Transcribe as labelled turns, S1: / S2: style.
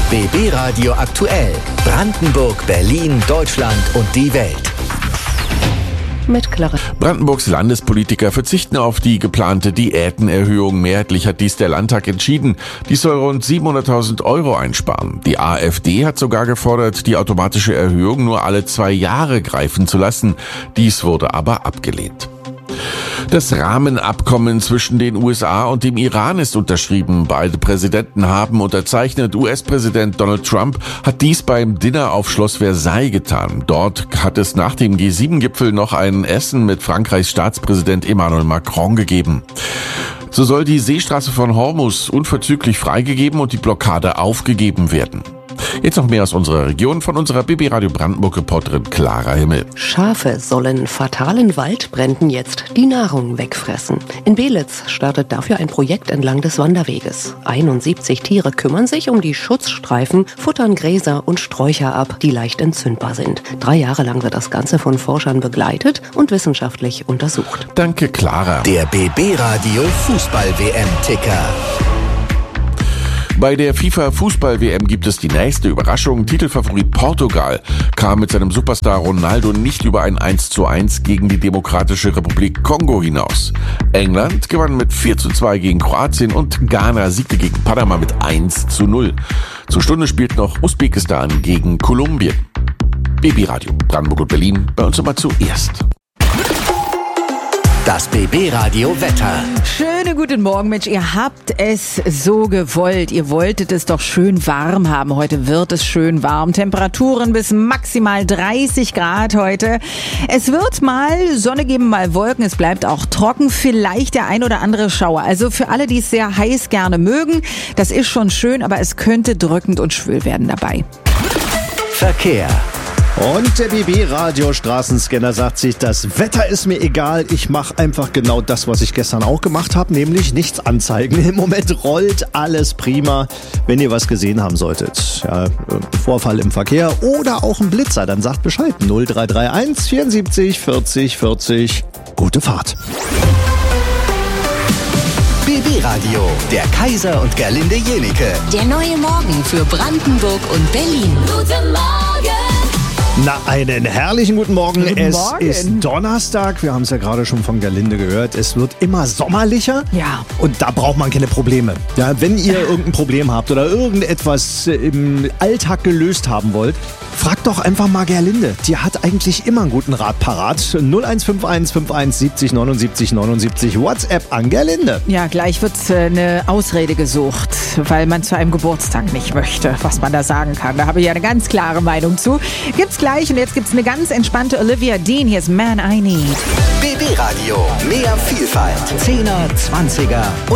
S1: BB Radio aktuell. Brandenburg, Berlin, Deutschland und die Welt.
S2: Mit Clara.
S3: Brandenburgs Landespolitiker verzichten auf die geplante Diätenerhöhung. Mehrheitlich hat dies der Landtag entschieden. Dies soll rund 700.000 € einsparen. Die AfD hat sogar gefordert, die automatische Erhöhung nur alle 2 Jahre greifen zu lassen. Dies wurde aber abgelehnt. Das Rahmenabkommen zwischen den USA und dem Iran ist unterschrieben. Beide Präsidenten haben unterzeichnet. US-Präsident Donald Trump hat dies beim Dinner auf Schloss Versailles getan. Dort hat es nach dem G7-Gipfel noch ein Essen mit Frankreichs Staatspräsident Emmanuel Macron gegeben. So soll die Seestraße von Hormuz unverzüglich freigegeben und die Blockade aufgegeben werden. Jetzt noch mehr aus unserer Region von unserer BB Radio Brandenburg-Reporterin Clara Himmel.
S2: Schafe sollen fatalen Waldbränden jetzt die Nahrung wegfressen. In Belitz startet dafür ein Projekt entlang des Wanderweges. 71 Tiere kümmern sich um die Schutzstreifen, futtern Gräser und Sträucher ab, die leicht entzündbar sind. 3 Jahre lang wird das Ganze von Forschern begleitet und wissenschaftlich untersucht.
S3: Danke, Clara.
S1: Der BB Radio Fußball-WM-Ticker.
S3: Bei der FIFA-Fußball-WM gibt es die nächste Überraschung. Titelfavorit Portugal kam mit seinem Superstar Ronaldo nicht über ein 1:1 gegen die Demokratische Republik Kongo hinaus. England gewann mit 4:2 gegen Kroatien und Ghana siegte gegen Panama mit 1:0. Zur Stunde spielt noch Usbekistan gegen Kolumbien. BB Radio Brandenburg und Berlin, bei uns immer zuerst.
S1: Das BB Radio Wetter.
S4: Schönen guten Morgen, Mensch. Ihr habt es so gewollt. Ihr wolltet es doch schön warm haben. Heute wird es schön warm. Temperaturen bis maximal 30 Grad heute. Es wird mal Sonne geben, mal Wolken. Es bleibt auch trocken. Vielleicht der ein oder andere Schauer. Also für alle, die es sehr heiß gerne mögen, das ist schon schön, aber es könnte drückend und schwül werden dabei.
S1: Verkehr.
S5: Und der BB-Radio-Straßenscanner sagt sich, das Wetter ist mir egal, ich mache einfach genau das, was ich gestern auch gemacht habe, nämlich nichts anzeigen. Im Moment rollt alles prima. Wenn ihr was gesehen haben solltet, ja, Vorfall im Verkehr oder auch ein Blitzer, dann sagt Bescheid. 0331 74 40 40. Gute Fahrt.
S1: BB Radio, der Kaiser und Gerlinde Jenike.
S6: Der neue Morgen für Brandenburg und Berlin. Guten Morgen!
S5: Na, einen herrlichen guten Morgen.
S4: Guten Morgen.
S5: Es ist Donnerstag. Wir haben es ja gerade schon von Gerlinde gehört. Es wird immer sommerlicher.
S4: Ja.
S5: Und da braucht man keine Probleme. Ja, wenn ihr irgendein Problem habt oder irgendetwas im Alltag gelöst haben wollt, fragt doch einfach mal Gerlinde. Die hat eigentlich immer einen guten Rat parat. 0151 51 70 79 79. WhatsApp an Gerlinde.
S4: Ja, gleich wird eine Ausrede gesucht, weil man zu einem Geburtstag nicht möchte, was man da sagen kann. Da habe ich ja eine ganz klare Meinung zu. Gibt's gleich und jetzt gibt's eine ganz entspannte Olivia Dean. Hier ist Man I Need.
S1: BB Radio, mehr Vielfalt. 10er, 20er und